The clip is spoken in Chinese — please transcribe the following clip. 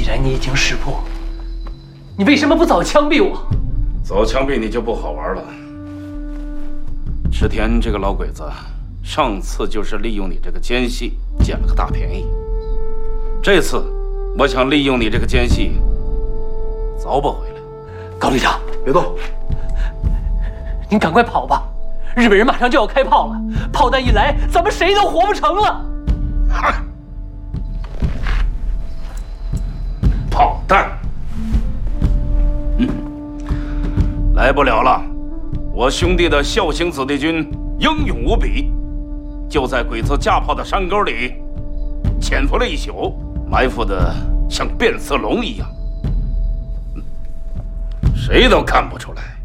然你已经识破，你为什么不早枪毙我？ 早枪毙你就不好玩了。池田这个老鬼子，上次就是利用你这个奸细捡了个大便宜，这次我想利用你这个奸细凿吧回来。 高旅长， 别动！ 您赶快跑吧，日本人马上就要开炮了，炮弹一来，咱们谁都活不成了。 炮弹，来不了了。我兄弟的孝行子弟军英勇无比，就在鬼子架炮的山沟里潜伏了一宿，埋伏的像变色龙一样，谁都看不出来。